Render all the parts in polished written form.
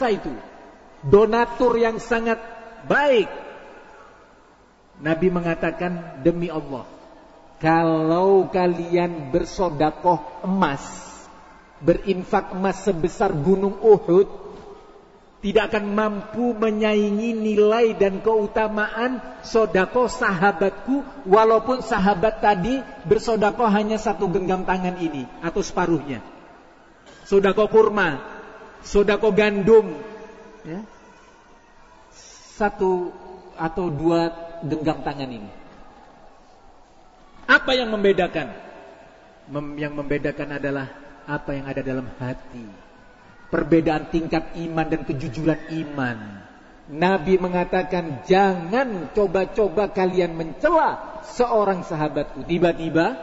biasa itu. Donatur yang sangat baik. Nabi mengatakan, demi Allah, kalau kalian bersodakoh emas, berinfak emas sebesar gunung Uhud, tidak akan mampu menyaingi nilai dan keutamaan sodakoh sahabatku, walaupun sahabat tadi bersodakoh hanya 1 genggam tangan ini atau separuhnya. Sodakoh kurma, sodakoh gandum, ya, 1 atau 2 genggam tangan ini. Apa yang membedakan? Yang membedakan adalah apa yang ada dalam hati. Perbedaan tingkat iman dan kejujuran iman. Nabi mengatakan, jangan coba-coba kalian mencela seorang sahabatku. Tiba-tiba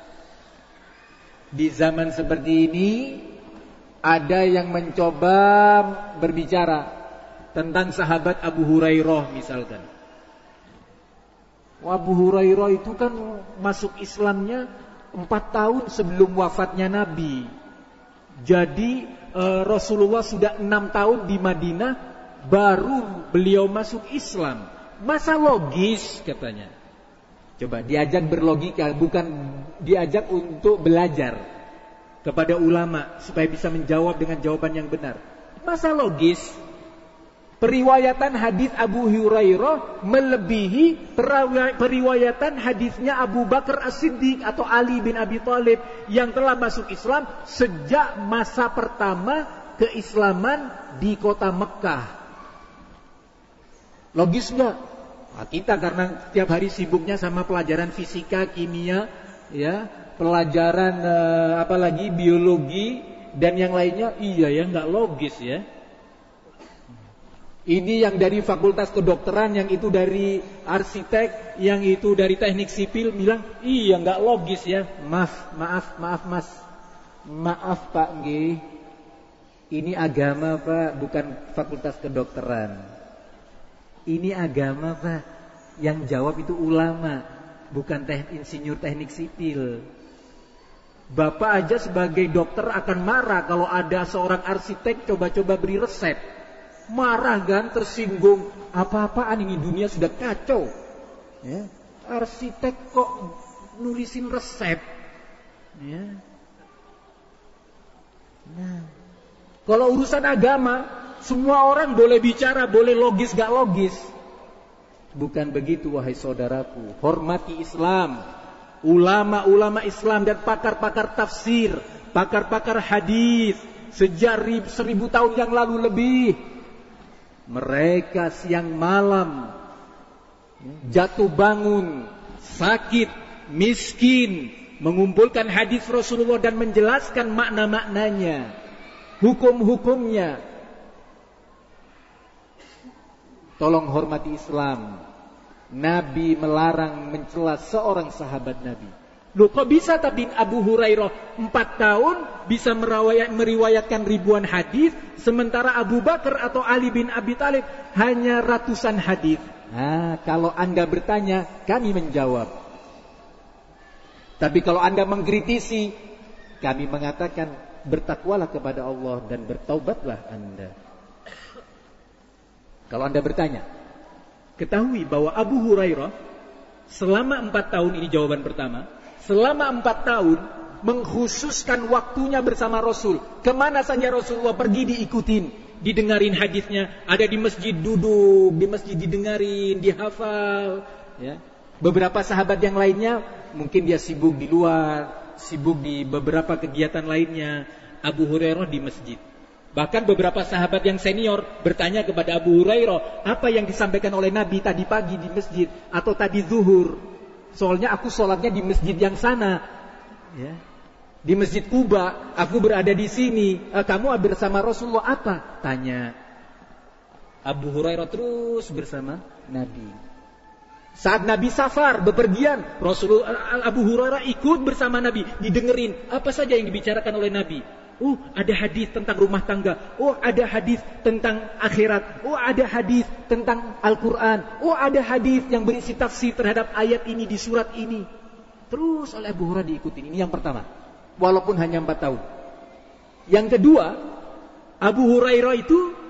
di zaman seperti ini ada yang mencoba berbicara tentang sahabat Abu Hurairah misalkan. Abu Hurairah itu kan masuk Islamnya 4 tahun sebelum wafatnya Nabi. Jadi Rasulullah sudah 6 tahun di Madinah, baru beliau masuk Islam. Masa logis katanya. Coba diajak berlogika, bukan diajak untuk belajar kepada ulama supaya bisa menjawab dengan jawaban yang benar. Masa logis? Periwayatan hadis Abu Hurairah melebihi periwayatan hadisnya Abu Bakar As-Siddiq atau Ali bin Abi Thalib yang telah masuk Islam sejak masa pertama keislaman di kota Mekah. Logis enggak? Nah, kita karena tiap hari sibuknya sama pelajaran fisika, kimia, ya, pelajaran apalagi biologi dan yang lainnya, iya ya, enggak logis ya. Ini yang dari fakultas kedokteran, yang itu dari arsitek, yang itu dari teknik sipil bilang, iya nggak logis ya. Maaf mas, maaf Pak G, ini agama Pak, bukan fakultas kedokteran. Ini agama Pak, yang jawab itu ulama, bukan insinyur teknik sipil. Bapak aja sebagai dokter akan marah kalau ada seorang arsitek coba-coba beri resep. Marah kan, tersinggung. Apa-apaan ini, dunia sudah kacau ya. Arsitek kok nulisin resep ya. Nah, kalau urusan agama semua orang boleh bicara, boleh logis gak logis. Bukan begitu wahai saudaraku. Hormati Islam, ulama-ulama Islam dan pakar-pakar tafsir, pakar-pakar hadis sejak 1000 tahun yang lalu lebih. Mereka siang malam jatuh bangun, sakit, miskin, mengumpulkan hadis Rasulullah dan menjelaskan makna-maknanya, hukum-hukumnya. Tolong hormati Islam. Nabi melarang mencela seorang sahabat Nabi. Loh kok bisa tapi Abu Hurairah 4 tahun bisa meriwayatkan ribuan hadis, sementara Abu Bakar atau Ali bin Abi Thalib hanya ratusan hadis. Nah, kalau Anda bertanya, kami menjawab. Tapi kalau Anda mengkritisi, kami mengatakan bertakwalah kepada Allah dan bertaubatlah Anda. Kalau Anda bertanya, ketahui bahwa Abu Hurairah selama 4 tahun, ini jawaban pertama, selama 4 tahun mengkhususkan waktunya bersama Rasul. Kemana saja Rasulullah pergi diikutin, didengarin hadisnya. Ada di masjid duduk, di masjid didengarin, dihafal ya. Beberapa sahabat yang lainnya mungkin dia sibuk di luar, sibuk di beberapa kegiatan lainnya. Abu Hurairah di masjid. Bahkan beberapa sahabat yang senior bertanya kepada Abu Hurairah, apa yang disampaikan oleh Nabi tadi pagi di masjid atau tadi zuhur? Soalnya aku sholatnya di masjid yang sana ya. Di Masjid Kuba, aku berada di sini. Kamu bersama Rasulullah apa? Tanya. Abu Hurairah terus bersama Nabi. Saat Nabi safar, bepergian, Abu Hurairah ikut bersama Nabi, didengerin apa saja yang dibicarakan oleh Nabi. Oh, ada hadis tentang rumah tangga. Oh, ada hadis tentang akhirat. Oh, ada hadis tentang Al-Quran. Oh, ada hadis yang berisi tafsir terhadap ayat ini di surat ini. Terus oleh Abu Hurairah diikutin. Ini yang pertama. Walaupun hanya 4 tahun. Yang kedua, Abu Hurairah itu